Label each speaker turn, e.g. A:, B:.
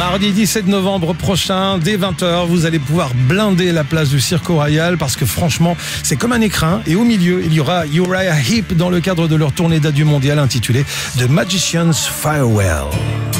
A: Mardi 17 novembre prochain, dès 20h, vous allez pouvoir blinder la place du Cirque Royal parce que franchement, c'est comme un écrin. Et au milieu, il y aura Uriah Heep dans le cadre de leur tournée d'adieu mondiale intitulée The Magician's Farewell.